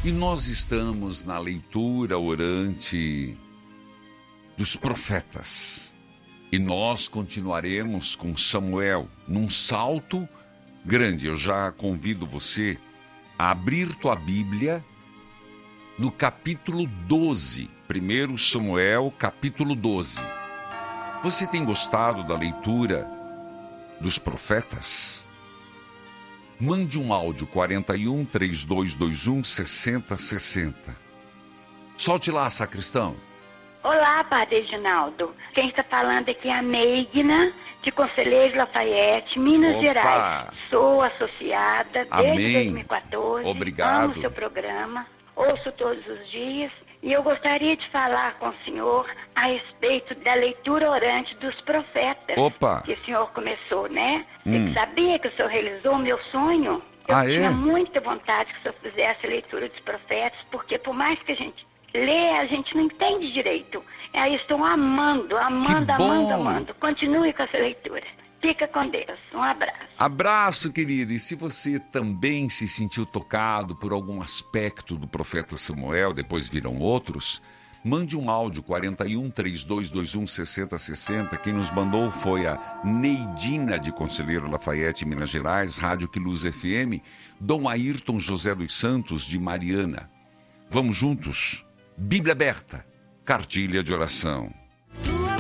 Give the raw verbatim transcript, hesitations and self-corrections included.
E nós estamos na leitura orante dos profetas. E nós continuaremos com Samuel num salto grande. Eu já convido você a abrir tua Bíblia no capítulo doze. primeiro Samuel, capítulo doze. Você tem gostado da leitura dos profetas? Mande um áudio quarenta e um, trinta e dois vinte e um, sessenta sessenta. Solte lá, sacristão. Olá, Padre Reginaldo. Quem está falando aqui é a Neigna, de Conselheiro Lafayette, Minas Opa. Gerais. Sou associada desde Amém. dois mil e quatorze. Obrigado. Amo o seu programa, ouço todos os dias. E eu gostaria de falar com o senhor a respeito da leitura orante dos profetas. Opa. Que o senhor começou, né? Hum. Você sabia que o senhor realizou o meu sonho? Eu Ah, tinha é? muita vontade que o senhor fizesse a leitura dos profetas, porque por mais que a gente lê, a gente não entende direito. Aí estou amando, amando, Que bom. amando, amando. Continue com essa leitura. Fica com Deus. Um abraço. Abraço, querida. E se você também se sentiu tocado por algum aspecto do profeta Samuel, depois viram outros, mande um áudio quarenta e um, trinta e dois vinte e um, sessenta sessenta. Quem nos mandou foi a Neidina, de Conselheiro Lafayette, Minas Gerais, Rádio Quiluz F M, Dom Ayrton José dos Santos, de Mariana. Vamos juntos? Bíblia aberta, cartilha de oração.